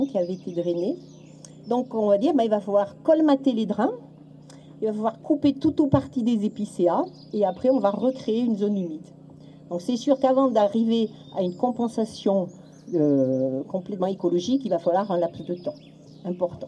qui avait été drainé. Donc on va dire, il va falloir colmater les drains, il va falloir couper tout ou partie des épicéas, et après on va recréer une zone humide. Donc c'est sûr qu'avant d'arriver à une compensation complètement écologique, il va falloir un laps de temps important.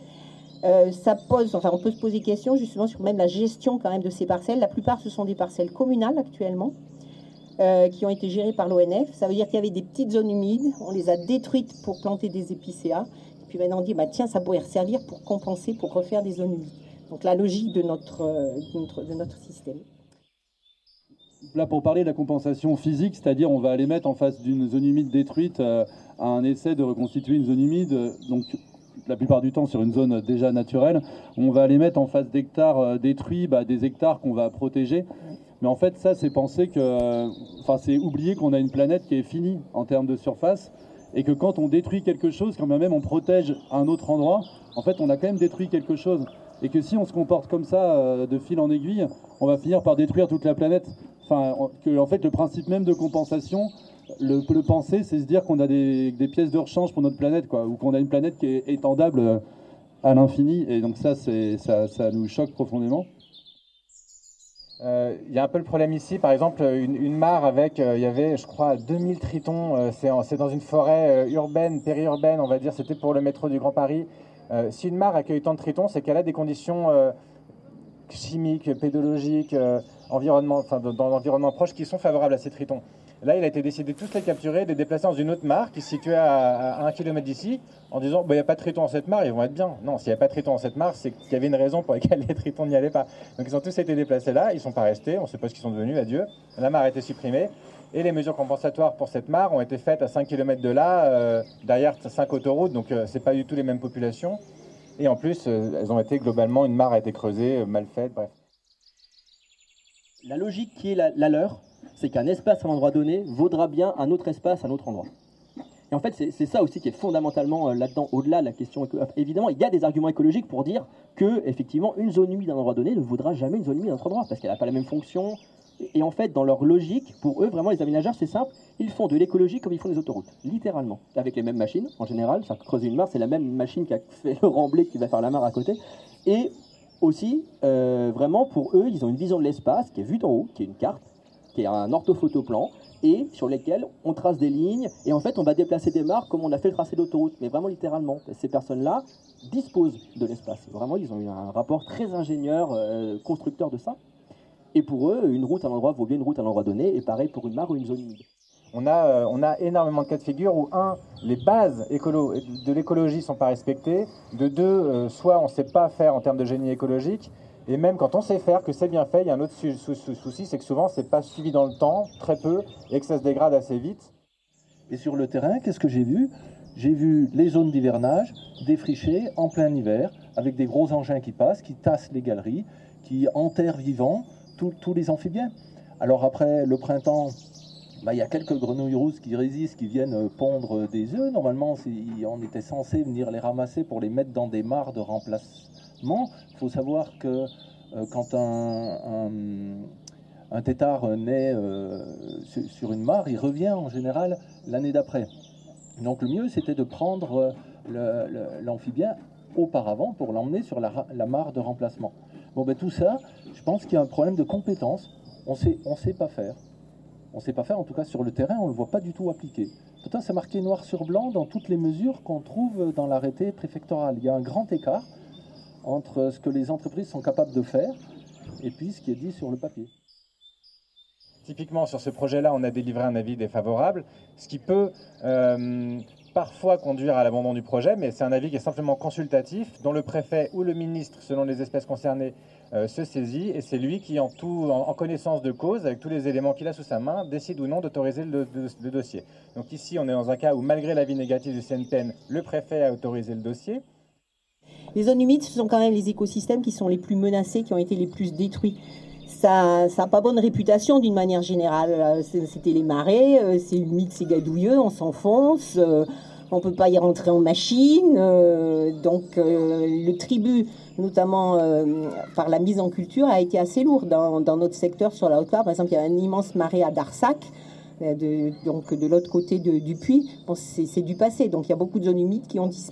On peut se poser des questions justement sur même la gestion quand même de ces parcelles. La plupart, ce sont des parcelles communales actuellement, qui ont été gérées par l'ONF. Ça veut dire qu'il y avait des petites zones humides, on les a détruites pour planter des épicéas. Et puis maintenant on dit, tiens, ça pourrait servir pour compenser, pour refaire des zones humides. Donc la logique de notre système. Là, pour parler de la compensation physique, c'est-à-dire on va aller mettre en face d'une zone humide détruite à un essai de reconstituer une zone humide, donc la plupart du temps sur une zone déjà naturelle, on va aller mettre en face d'hectares détruits, des hectares qu'on va protéger. Mais en fait, ça, c'est penser que, c'est oublier qu'on a une planète qui est finie en termes de surface, et que quand on détruit quelque chose, quand même on protège un autre endroit, en fait, on a quand même détruit quelque chose. Et que si on se comporte comme ça, de fil en aiguille, on va finir par détruire toute la planète. En fait, le principe même de compensation, le penser, c'est se dire qu'on a des pièces de rechange pour notre planète, ou qu'on a une planète qui est étendable à l'infini. Et donc ça nous choque profondément. Il y a un peu le problème ici, par exemple, une mare avec, il y avait, je crois, 2000 tritons. C'est dans une forêt urbaine, périurbaine, on va dire. C'était pour le métro du Grand Paris. Si une mare accueille tant de tritons, c'est qu'elle a des conditions chimiques, pédologiques, dans l'environnement proche qui sont favorables à ces tritons. Là, il a été décidé de tous les capturer, de les déplacer dans une autre mare qui se situait à 1 km d'ici, en disant il n'y a pas de tritons dans cette mare, ils vont être bien. Non, s'il n'y a pas de tritons dans cette mare, c'est qu'il y avait une raison pour laquelle les tritons n'y allaient pas. Donc ils ont tous été déplacés là, ils ne sont pas restés, on ne sait pas ce qu'ils sont devenus, adieu. La mare a été supprimée. Et les mesures compensatoires pour cette mare ont été faites à 5 km de là, derrière 5 autoroutes, donc c'est pas du tout les mêmes populations. Et en plus, elles ont été globalement, une mare a été creusée, mal faite, bref. La logique qui est la leur, c'est qu'un espace à un endroit donné vaudra bien un autre espace à un autre endroit. Et en fait, c'est ça aussi qui est fondamentalement là-dedans, au-delà de la question. Évidemment, il y a des arguments écologiques pour dire que, effectivement, une zone humide à un endroit donné ne vaudra jamais une zone humide à un autre endroit, parce qu'elle n'a pas la même fonction. Et en fait, dans leur logique, pour eux, vraiment, les aménageurs, c'est simple, ils font de l'écologie comme ils font des autoroutes, littéralement. Avec les mêmes machines, en général, ça creuser une mare, c'est la même machine qui a fait le remblai qui va faire la mare à côté. Et aussi, vraiment, pour eux, ils ont une vision de l'espace qui est vue d'en haut, qui est une carte, qui est un orthophotoplan, et sur lesquels on trace des lignes, et en fait, on va déplacer des mares comme on a fait le tracé d'autoroute, mais vraiment littéralement. Ces personnes-là disposent de l'espace. Vraiment, ils ont eu un rapport très ingénieur, constructeur de ça. Et pour eux, une route à l'endroit vaut bien une route à l'endroit donné, et pareil pour une mare ou une zone humide. On a énormément de cas de figure où, les bases de l'écologie ne sont pas respectées, de deux, soit on ne sait pas faire en termes de génie écologique, et même quand on sait faire, que c'est bien fait, il y a un autre souci, c'est que souvent c'est pas suivi dans le temps, très peu, et que ça se dégrade assez vite. Et sur le terrain, qu'est-ce que j'ai vu ? J'ai vu les zones d'hivernage défrichées en plein hiver, avec des gros engins qui passent, qui tassent les galeries, qui enterrent vivants tous les amphibiens. Alors après le printemps, il y a quelques grenouilles rousses qui résistent, qui viennent pondre des œufs. Normalement, on était censé venir les ramasser pour les mettre dans des mares de remplacement. Il faut savoir que quand un tétard naît sur une mare, il revient en général l'année d'après. Donc le mieux, c'était de prendre l'amphibien auparavant pour l'emmener sur la mare de remplacement. Tout ça, je pense qu'il y a un problème de compétence. On sait pas faire. On ne sait pas faire, en tout cas sur le terrain, on ne le voit pas du tout appliqué. Pourtant, c'est marqué noir sur blanc dans toutes les mesures qu'on trouve dans l'arrêté préfectoral. Il y a un grand écart entre ce que les entreprises sont capables de faire et puis ce qui est dit sur le papier. Typiquement, sur ce projet-là, on a délivré un avis défavorable, ce qui peut parfois conduire à l'abandon du projet, mais c'est un avis qui est simplement consultatif, dont le préfet ou le ministre, selon les espèces concernées, se saisit, et c'est lui qui, en connaissance de cause, avec tous les éléments qu'il a sous sa main, décide ou non d'autoriser le dossier. Donc ici, on est dans un cas où, malgré l'avis négatif du CNPN, le préfet a autorisé le dossier. Les zones humides, ce sont quand même les écosystèmes qui sont les plus menacés, qui ont été les plus détruits. Ça n'a pas bonne réputation d'une manière générale. C'était les marais, c'est humide, c'est gadouilleux, on s'enfonce, on ne peut pas y rentrer en machine. Donc le tribut, notamment par la mise en culture, a été assez lourd dans notre secteur sur la Haute-Loire. Par exemple, il y a un immense marais à Darsac, donc de l'autre côté du puits. Bon, c'est du passé, donc il y a beaucoup de zones humides qui ont disparu.